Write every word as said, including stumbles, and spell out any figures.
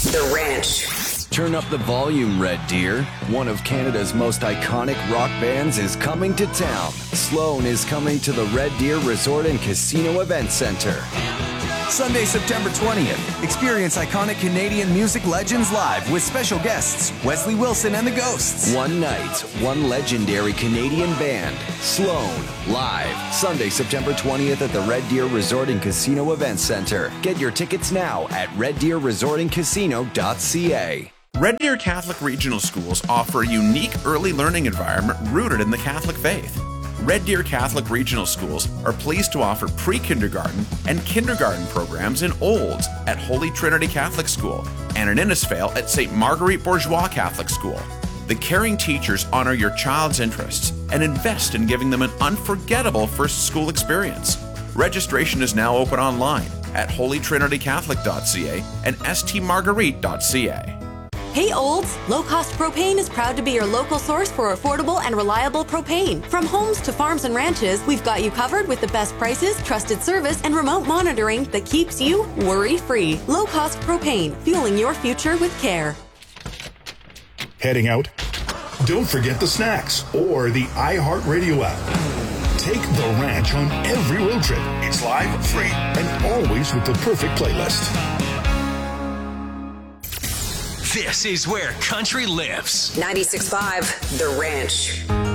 The Ranch. Turn up the volume, Red Deer. One of Canada's most iconic rock bands is coming to town. Sloan is coming to the Red Deer Resort and Casino Event Center. Sunday, September twentieth. Experience iconic Canadian music legends live with special guests Wesley Wilson and the Ghosts. One night, one legendary Canadian band. Sloan, live. Sunday, September twentieth at the Red Deer Resort and Casino Event Center. Get your tickets now at red deer resort and casino dot c a. Red Deer Catholic Regional Schools offer a unique early learning environment rooted in the Catholic faith. Red Deer Catholic Regional Schools are pleased to offer pre-kindergarten and kindergarten programs in Olds at Holy Trinity Catholic School and in Innisfail at Saint Marguerite Bourgeois Catholic School. The caring teachers honor your child's interests and invest in giving them an unforgettable first school experience. Registration is now open online at holy trinity catholic dot c a and s t marguerite dot c a. Hey Olds, Low Cost Propane is proud to be your local source for affordable and reliable propane. From homes to farms and ranches, we've got you covered with the best prices, trusted service, and remote monitoring that keeps you worry-free. Low Cost Propane, fueling your future with care. Heading out? Don't forget the snacks or the iHeartRadio app. Take The Ranch on every road trip. It's live, free, and always with the perfect playlist. This is where country lives. ninety-six point five The Ranch.